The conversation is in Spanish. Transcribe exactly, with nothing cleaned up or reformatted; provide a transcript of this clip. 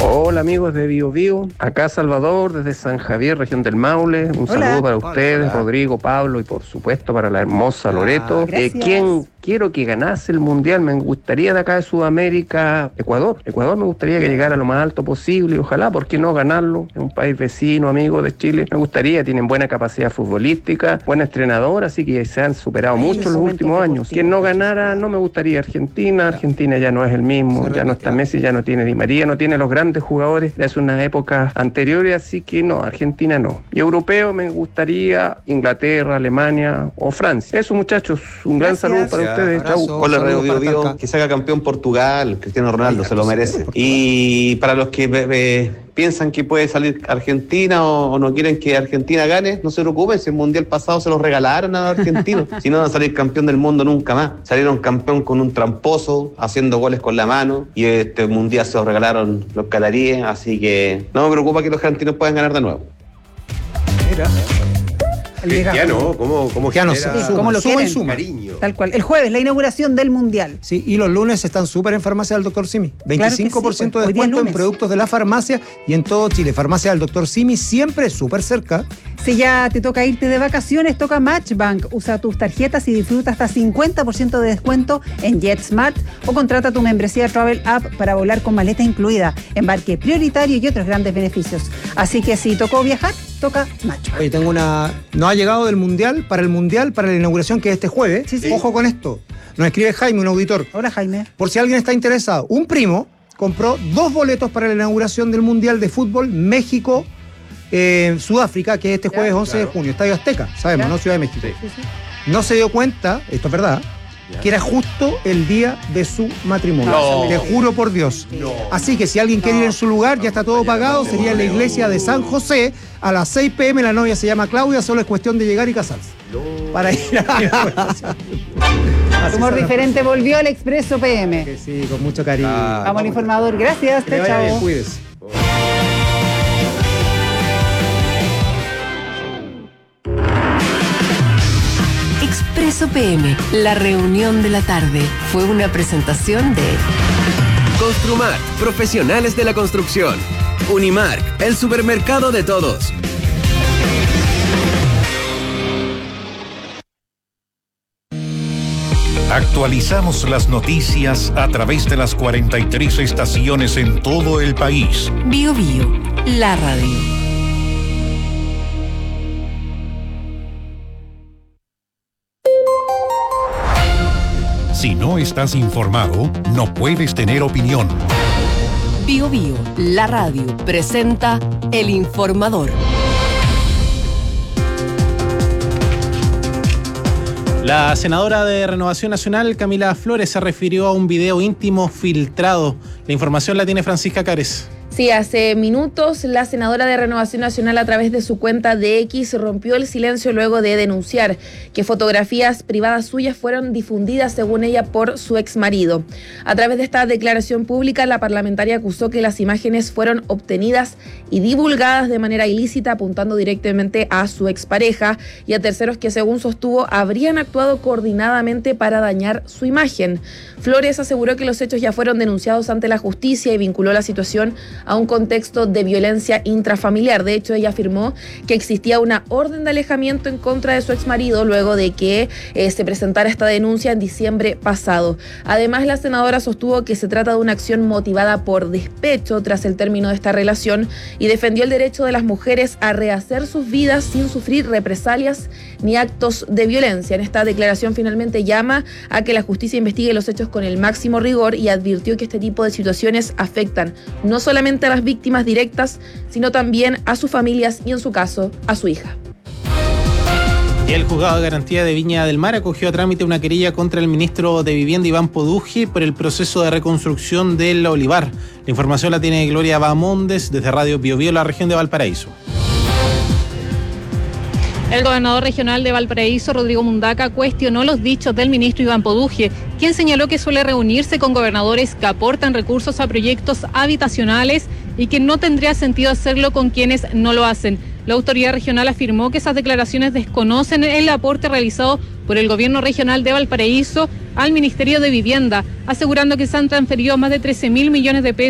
Hola amigos de Bio Bio, acá Salvador desde San Javier, región del Maule. Un Hola. saludo para Hola, ustedes, hola. Rodrigo, Pablo y por supuesto para la hermosa Ah, Loreto. Eh, ¿Quién quiero que ganase el mundial? Me gustaría de acá de Sudamérica, Ecuador. Ecuador me gustaría que llegara lo más alto posible y ojalá, ¿por qué no ganarlo? Es un país vecino, amigo de Chile. Me gustaría, tienen buena capacidad futbolística, buen entrenador, así que se han superado Ay, mucho en los últimos años. Quien no ganara, no me gustaría Argentina. Argentina ya no es el mismo, ya no está Messi, ya no tiene Di María, no tiene los grandes jugadores de hace unas épocas anteriores, así que no, Argentina no. Y europeo me gustaría Inglaterra, Alemania o Francia. Eso, muchachos, un gran Gracias. saludo para ustedes. Chau. Hola, Radio Bio Bio, que salga campeón Portugal, Cristiano Ronaldo, se lo merece. Y para los que eh, eh, piensan que puede salir Argentina o, o no quieren que Argentina gane, no se preocupen, si el mundial pasado se los regalaron a los argentinos, si no van a salir campeón del mundo nunca más. Salieron campeón con un tramposo, haciendo goles con la mano, y este mundial se los regalaron los cataríes, así que no me preocupa que los argentinos puedan ganar de nuevo. Mira. Ya no, ¿cómo, cómo Ya no genera sé, cómo lo suma quieren. y suma. Cariño. Tal cual. El jueves, la inauguración del Mundial. Sí, y los lunes están súper en farmacia del doctor Simi. veinticinco por ciento Claro que sí, pues, de hoy día descuento en lunes. productos de la farmacia y en todo Chile. Farmacia del doctor Simi siempre súper cerca. Si ya te toca irte de vacaciones, toca Matchbank. Usa tus tarjetas y disfruta hasta cincuenta por ciento de descuento en JetSmart o contrata tu membresía Travel App para volar con maleta incluida, embarque prioritario y otros grandes beneficios. Así que si tocó viajar, toca Matchbank. Oye, tengo una... No ha llegado del Mundial, para el Mundial, para la inauguración que es este jueves. Sí, sí. Ojo con esto. Nos escribe Jaime, un auditor. Hola, Jaime. Por si alguien está interesado, un primo compró dos boletos para la inauguración del Mundial de Fútbol México eh, Sudáfrica, que es este jueves Ya, once claro. de junio, Estadio Azteca, sabemos, Ya. ¿no? Ciudad de México. Sí. Sí, sí. No se dio cuenta, esto es verdad, Ya. que era justo el día de su matrimonio. No. Te juro por Dios. No. Así que si alguien quiere ir en su lugar, ya está todo pagado, sería en la iglesia de San José, a las seis pm, la novia se llama Claudia, solo es cuestión de llegar y casarse. No. Para ir a la inauguración. Así Humor son las diferente volvió al Expreso P cosas. M. Que sí, con mucho cariño. Ah, Vamos al informador. Gracias. Que le Chao, vaya bien, chao. cuídese. Expreso P M, la reunión de la tarde, fue una presentación de Construmart, profesionales de la construcción. Unimark, el supermercado de todos. Actualizamos las noticias a través de las cuarenta y tres estaciones en todo el país. Bio Bio, la radio. Si no estás informado, no puedes tener opinión. Bio Bio, la radio, presenta El Informador. La senadora de Renovación Nacional, Camila Flores, se refirió a un video íntimo filtrado. La información la tiene Francisca Cares. Sí, hace minutos la senadora de Renovación Nacional a través de su cuenta de X rompió el silencio luego de denunciar que fotografías privadas suyas fueron difundidas, según ella, por su exmarido. A través de esta declaración pública, la parlamentaria acusó que las imágenes fueron obtenidas y divulgadas de manera ilícita, apuntando directamente a su expareja y a terceros que, según sostuvo, habrían actuado coordinadamente para dañar su imagen. Flores aseguró que los hechos ya fueron denunciados ante la justicia y vinculó la situación a un contexto de violencia intrafamiliar. De hecho, ella afirmó que existía una orden de alejamiento en contra de su exmarido luego de que eh, se presentara esta denuncia en diciembre pasado. Además, la senadora sostuvo que se trata de una acción motivada por despecho tras el término de esta relación y defendió el derecho de las mujeres a rehacer sus vidas sin sufrir represalias ni actos de violencia. En esta declaración finalmente llama a que la justicia investigue los hechos con el máximo rigor y advirtió que este tipo de situaciones afectan no solamente a las víctimas directas, sino también a sus familias y, en su caso, a su hija. Y el juzgado de garantía de Viña del Mar acogió a trámite una querella contra el ministro de Vivienda, Iván Poduje, por el proceso de reconstrucción del Olivar. La información la tiene Gloria Bamondes desde Radio Bio Bio, la región de Valparaíso. El gobernador regional de Valparaíso, Rodrigo Mundaca, cuestionó los dichos del ministro Iván Poduje, quien señaló que suele reunirse con gobernadores que aportan recursos a proyectos habitacionales y que no tendría sentido hacerlo con quienes no lo hacen. La autoridad regional afirmó que esas declaraciones desconocen el aporte realizado por el gobierno regional de Valparaíso al Ministerio de Vivienda, asegurando que se han transferido más de trece mil millones de pesos